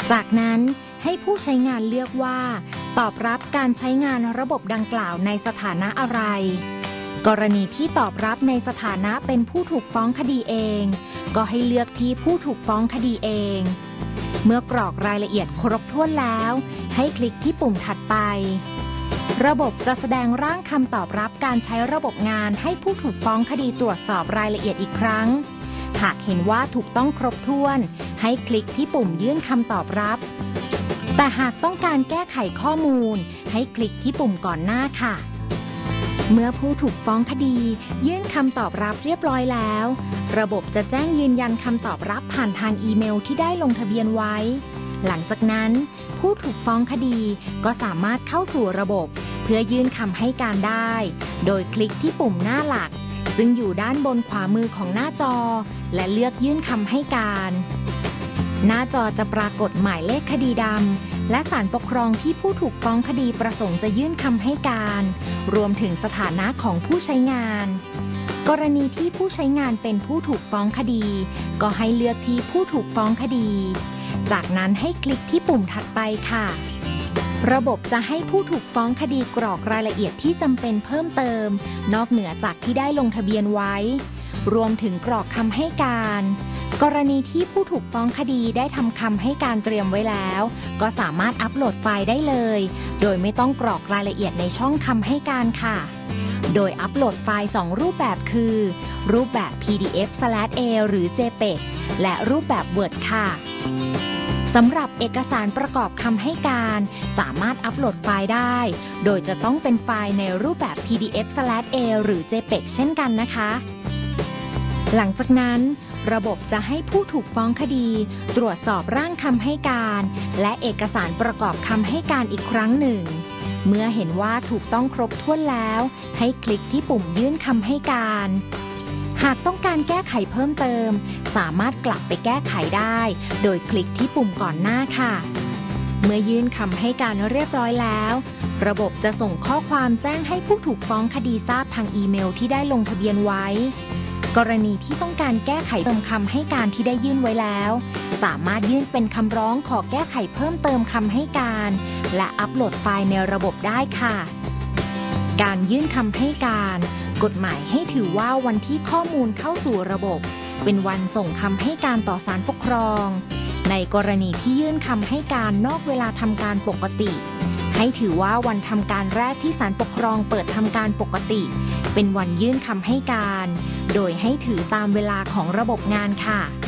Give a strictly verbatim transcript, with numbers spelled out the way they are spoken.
จากนั้นให้ผู้ใช้งานเลือกว่าตอบรับการใช้งานระบบดังกล่าวในสถานะอะไรกรณีที่ตอบรับในสถานะเป็นผู้ถูกฟ้องคดีเองก็ให้เลือกที่ผู้ถูกฟ้องคดีเองเมื่อกรอกรายละเอียดครบถ้วนแล้วให้คลิกที่ปุ่มถัดไประบบจะแสดงร่างคำตอบรับการใช้ระบบงานให้ผู้ถูกฟ้องคดีตรวจสอบรายละเอียดอีกครั้งหากเห็นว่าถูกต้องครบถ้วนให้คลิกที่ปุ่มยื่นคำตอบรับแต่หากต้องการแก้ไขข้อมูลให้คลิกที่ปุ่มก่อนหน้าค่ะเมื่อผู้ถูกฟ้องคดียื่นคำตอบรับเรียบร้อยแล้วระบบจะแจ้งยืนยันคำตอบรับผ่านทางอีเมลที่ได้ลงทะเบียนไว้หลังจากนั้นผู้ถูกฟ้องคดีก็สามารถเข้าสู่ระบบเพื่อยื่นคำให้การได้โดยคลิกที่ปุ่มหน้าหลักซึ่งอยู่ด้านบนขวามือของหน้าจอและเลือกยื่นคำให้การหน้าจอจะปรากฏหมายเลขคดีดำและศาลปกครองที่ผู้ถูกฟ้องคดีประสงค์จะยื่นคำให้การรวมถึงสถานะของผู้ใช้งานกรณีที่ผู้ใช้งานเป็นผู้ถูกฟ้องคดีก็ให้เลือกที่ผู้ถูกฟ้องคดีจากนั้นให้คลิกที่ปุ่มถัดไปค่ะระบบจะให้ผู้ถูกฟ้องคดีกรอกรายละเอียดที่จำเป็นเพิ่มเติมนอกเหนือจากที่ได้ลงทะเบียนไว้รวมถึงกรอกคำให้การกรณีที่ผู้ถูกฟ้องคดีได้ทำคำให้การเตรียมไว้แล้วก็สามารถอัปโหลดไฟล์ได้เลยโดยไม่ต้องกรอกรายละเอียดในช่องคำให้การค่ะโดยอัปโหลดไฟล์สองรูปแบบคือรูปแบบ พี ดี เอฟ เอ หรือ เจ พี อี จี และรูปแบบ Word ค่ะสำหรับเอกสารประกอบคำให้การสามารถอัปโหลดไฟล์ได้โดยจะต้องเป็นไฟล์ในรูปแบบ พี ดี เอฟ เอ หรือ เจ พี อี จี เช่นกันนะคะหลังจากนั้นระบบจะให้ผู้ถูกฟ้องคดีตรวจสอบร่างคำให้การและเอกสารประกอบคำให้การอีกครั้งหนึ่งเมื่อเห็นว่าถูกต้องครบถ้วนแล้วให้คลิกที่ปุ่มยื่นคำให้การหากต้องการแก้ไขเพิ่มเติมสามารถกลับไปแก้ไขได้โดยคลิกที่ปุ่มก่อนหน้าค่ะเมื่อยื่นคำให้การเรียบร้อยแล้วระบบจะส่งข้อความแจ้งให้ผู้ถูกฟ้องคดีทราบทางอีเมลที่ได้ลงทะเบียนไว้กรณีที่ต้องการแก้ไขเติมคำให้การที่ได้ยื่นไว้แล้วสามารถยื่นเป็นคำร้องขอแก้ไขเพิ่มเติมคำให้การและอัปโหลดไฟล์ในระบบได้ค่ะการยื่นคำให้การกฎหมายให้ถือว่าวันที่ข้อมูลเข้าสู่ระบบเป็นวันส่งคำให้การต่อศาลปกครองในกรณีที่ยื่นคำให้การนอกเวลาทำการปกติให้ถือว่าวันทำการแรกที่ศาลปกครองเปิดทำการปกติเป็นวันยื่นคำให้การโดยให้ถือตามเวลาของระบบงานค่ะ